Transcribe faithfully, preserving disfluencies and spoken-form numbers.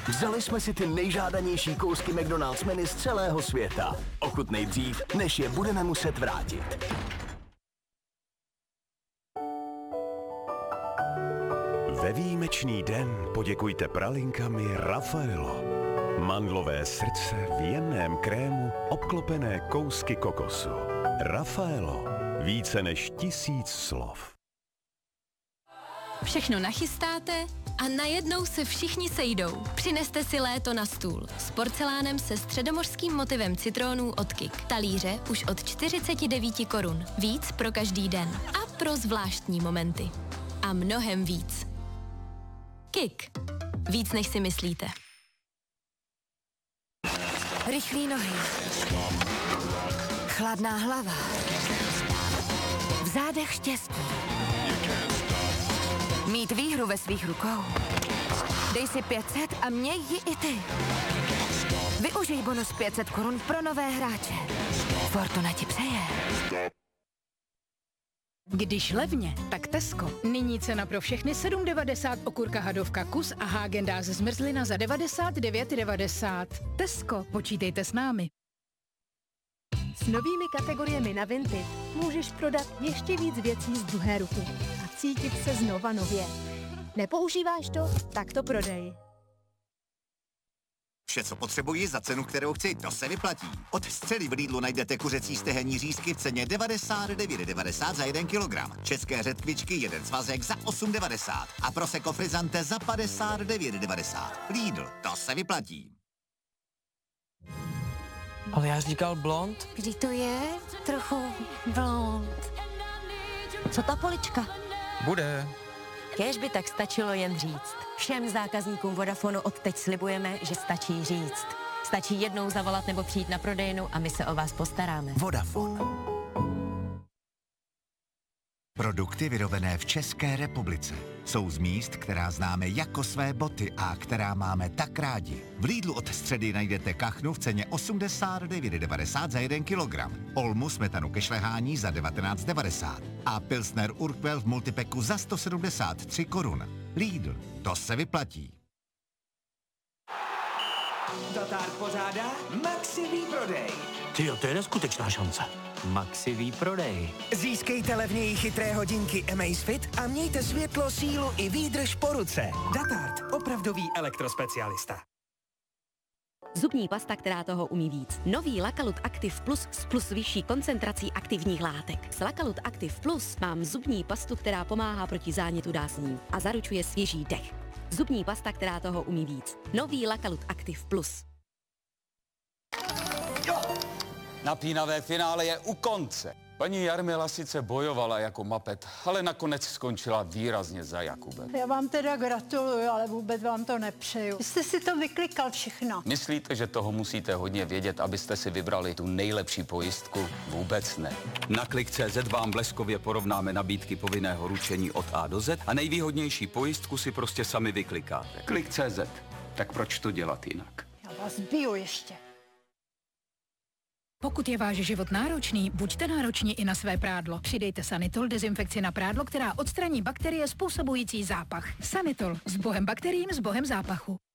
Vzali jsme si ty nejžádanější kousky McDonald's menu z celého světa. Ochutnej dřív, než je budeme muset vrátit. Ve výjimečný den poděkujte pralinkami Raffaello. Mandlové srdce v jemném krému obklopené kousky kokosu. Raffaello. Více než tisíc slov. Všechno nachystáte a najednou se všichni sejdou. Přineste si léto na stůl s porcelánem se středomořským motivem citrónů od Kik. Talíře už od čtyřicet devět korun. Víc pro každý den. A pro zvláštní momenty. A mnohem víc. Kik. Víc než si myslíte. Rychlý nohy. Chladná hlava. V zádech štěstí. Mít výhru ve svých rukou. Dej si pět set a měj ji i ty. Využij bonus pět set korun pro nové hráče. Fortuna ti přeje. Když levně, tak Tesco. Nyní cena pro všechny sedm devadesát okurka hadovka kus a Häagen-Dazs zmrzlina za devadesát devět devadesát. Tesco, počítejte s námi. S novými kategoriemi na Vinted můžeš prodat ještě víc věcí z druhé ruky a cítit se znova nově. Nepoužíváš to? Tak to prodej. Vše, co potřebuji za cenu, kterou chci, to se vyplatí. Od středy v Lidlu najdete kuřecí stehenní řízky v ceně devadesát devět devadesát za jeden kilogram. České řetkvičky jeden svazek za osm devadesát a Prosecco Frizzante za padesát devět devadesát. Lidl, to se vyplatí. Ale já říkal blond. Kdy to je trochu blond. Co ta polička? Bude. Kéž by tak stačilo jen říct. Všem zákazníkům Vodafonu odteď slibujeme, že stačí říct. Stačí jednou zavolat nebo přijít na prodejnu a my se o vás postaráme. Vodafone. Produkty vyrobené v České republice jsou z míst, která známe jako své boty a která máme tak rádi. V Lidlu od středy najdete kachnu v ceně osmdesát devět devadesát za jeden kilogram, Olmu smetanu ke šlehání za devatenáct devadesát a Pilsner Urquell v multipeku za sto sedmdesát tři korun. Lidl, to se vyplatí. Datár pořádá Maxi výprodej. Tyjo, to je neskutečná šance. Maxi výprodej. Získejte levněji chytré hodinky Amazfit a mějte světlo, sílu i výdrž po ruce. Datard, opravdový elektrospecialista. Zubní pasta, která toho umí víc. Nový Lakalut Active Plus s plus vyšší koncentrací aktivních látek. S Lakalut Active Plus mám zubní pastu, která pomáhá proti zánětu dásní a zaručuje svěží dech. Zubní pasta, která toho umí víc. Nový Lakalut Active Plus. Napínavé finále je u konce. Paní Jarmila sice bojovala jako mapet, ale nakonec skončila výrazně za Jakubem. Já vám teda gratuluju, ale vůbec vám to nepřeju. Jste si to vyklikal všechno. Myslíte, že toho musíte hodně vědět, abyste si vybrali tu nejlepší pojistku? Vůbec ne. Na klik tečka cé zet vám bleskově porovnáme nabídky povinného ručení od A do Z a nejvýhodnější pojistku si prostě sami vyklikáte. klik tečka cé zet. Tak proč to dělat jinak? Já vás biju ještě. Pokud je váš život náročný, buďte nároční i na své prádlo. Přidejte Sanitol dezinfekci na prádlo, která odstraní bakterie způsobující zápach. Sanitol s bohem bakteriím, s bohem zápachu.